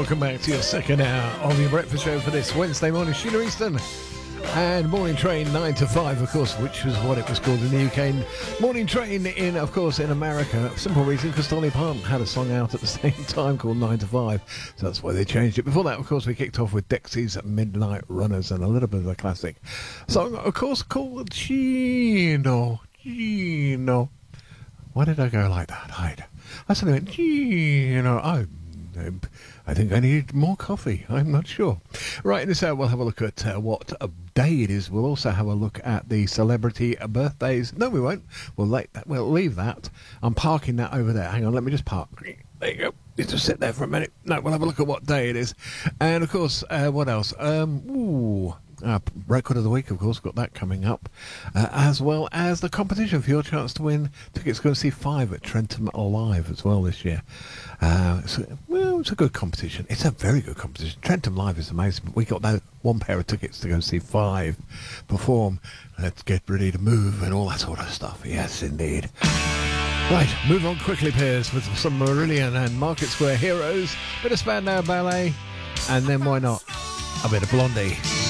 welcome back to your second hour of your breakfast show for this Wednesday morning, Sheila Easton. And Morning Train 9 to 5, of course, which was what it was called in the UK. Morning Train in, of course, in America. Simple reason, because Dolly Parton had a song out at the same time called 9 to 5. So that's why they changed it. Before that, of course, we kicked off with Dexy's Midnight Runners and a little bit of a classic song, of course, called Gino. Why did I go like that? I suddenly went, I think I need more coffee. I'm not sure. Right, in this hour, we'll have a look at what day it is. We'll also have a look at the celebrity birthdays. No, we won't. We'll leave that. I'm parking that over there. Hang on, let me just park. There you go. You just sit there for a minute. No, we'll have a look at what day it is. And, of course, what else? Record of the week, of course, got that coming up, as well as the competition for your chance to win tickets to go and see Five at Trentham Live as well this year. It's a good competition. It's a very good competition. Trentham Live is amazing, but we got that one pair of tickets to go see Five perform. Let's get ready to move and all that sort of stuff. Yes, indeed. Right, move on quickly, Piers, with some Marillion and Market Square Heroes, bit of Spandau Ballet, and then why not a bit of Blondie.